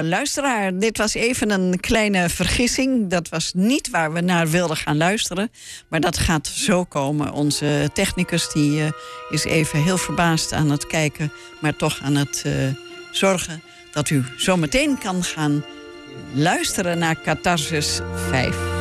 luisteraar, dit was even een kleine vergissing. Dat was niet waar we naar wilden gaan luisteren. Maar dat gaat zo komen. Onze technicus die is even heel verbaasd aan het kijken, maar toch aan het zorgen dat u zometeen kan gaan luisteren naar Catharsis 5.